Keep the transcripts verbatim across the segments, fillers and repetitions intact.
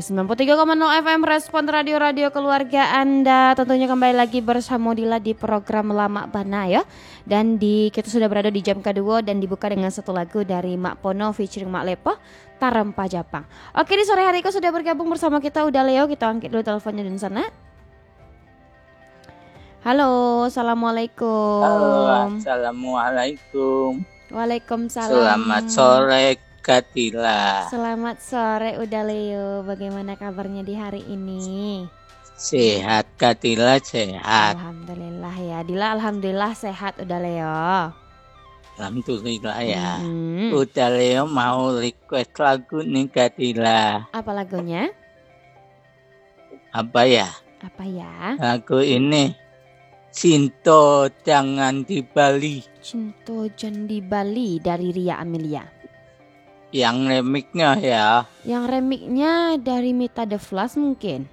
sembilan puluh tiga koma nol F M Respon Radio-Radio Keluarga Anda. Tentunya kembali lagi bersama Dila di program Lama Bana ya. Dan di kita sudah berada di jam kedua dan dibuka dengan satu lagu dari Mak Pono featuring Mak Lepo, Tarempa Japang. Oke, di sore hari ini sudah bergabung bersama kita udah Leo. Kita angkat dulu teleponnya di sana. Halo, assalamualaikum. Halo, assalamualaikum. Waalaikumsalam. Selamat sore Katila. Selamat sore udah Leo. Bagaimana kabarnya di hari ini? Sehat Katila, sehat. Alhamdulillah ya. Dila alhamdulillah sehat udah Leo. Alhamdulillah ya. Hmm. Udah Leo mau request lagu nih Katila. Apa lagunya? Apa ya? Apa ya? Lagu ini Cinta Jangan di Bali. Cinta Jangan di Bali dari Ria Amelia. Yang remixnya ya. Yang remixnya dari Mita The Flash mungkin.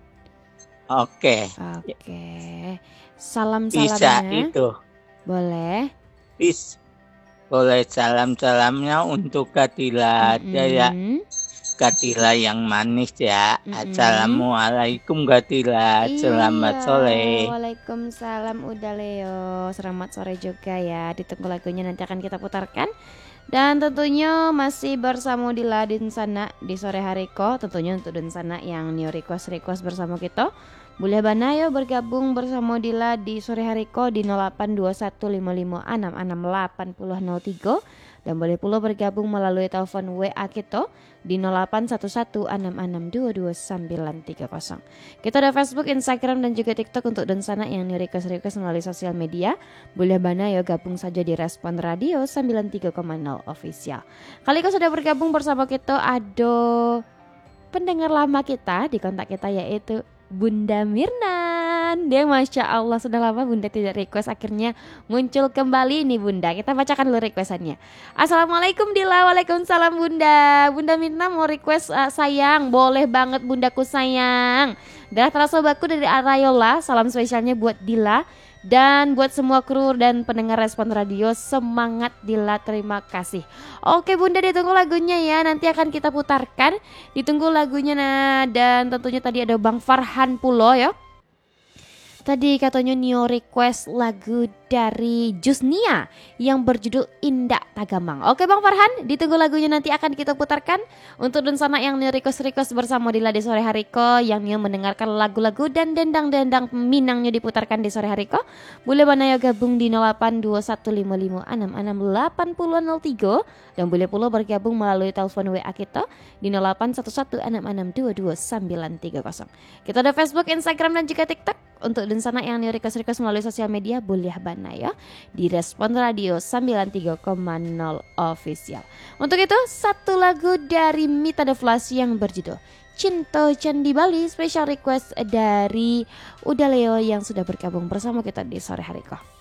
Oke. Oke. Salam-salamnya. Bisa itu. Boleh. Bis. Boleh salam-salamnya untuk Katila aja mm-hmm. ya. Katila yang manis ya. Mm-hmm. Assalamualaikum Katila. Selamat iya. sore. Waalaikumsalam udah Leo. Selamat sore juga ya. Ditunggu lagunya nanti akan kita putarkan. Dan tentunya masih bersama Dila Dinsana di sore hari ko. Tentunya untuk Dinsana yang new request-request bersama kita, boleh banayo bergabung bersama Dila di sore hari ko di nol delapan dua satu lima lima enam enam delapan nol nol tiga. Dan boleh pula bergabung melalui telepon W A kita di nol delapan satu satu enam enam dua dua sembilan tiga nol. Kita ada Facebook, Instagram dan juga TikTok untuk Dinsana yang new request-request melalui sosial media. Boleh banayo gabung saja di Respon Radio sembilan puluh tiga koma nol Official. Kali ini sudah bergabung bersama kita ada pendengar lama kita di kontak kita yaitu Bunda Mirnan. Dia Masya Allah sudah lama Bunda tidak request, akhirnya muncul kembali nih Bunda. Kita bacakan dulu requestannya. Assalamualaikum Dila. Waalaikumsalam Bunda. Bunda Mirna mau request uh, sayang. Boleh banget Bundaku sayang. Darah terasa baku dari Arayola. Salam spesialnya buat Dila dan buat semua kru dan pendengar Respon Radio. Semangat Dila, terima kasih. Oke Bunda, ditunggu lagunya ya. Nanti akan kita putarkan. Ditunggu lagunya nah. Dan tentunya tadi ada Bang Farhan Pulo ya. Tadi katanya new request lagu dari Jusnia yang berjudul Indah Tagamang. Oke Bang Farhan, ditunggu lagunya nanti akan kita putarkan. Untuk Dinsana yang new request-request bersama Dila di sore hari ko, yang new mendengarkan lagu-lagu dan dendang-dendang Minangnya diputarkan di sore hari ko, boleh banayo gabung di nol delapan dua satu lima lima enam enam delapan nol tiga. Dan boleh pula bergabung melalui telepon W A kita di nol delapan satu satu enam enam dua dua sembilan tiga nol. Kita ada Facebook, Instagram dan juga TikTok. Untuk Dinsana yang new request-request melalui sosial media boleh bana ya di Respon Radio sembilan puluh tiga koma nol Official. Untuk itu satu lagu dari Mita The Flash yang berjudul Cinta Candi Bali, special request dari Uda Leo yang sudah bergabung bersama kita di sore hari ko.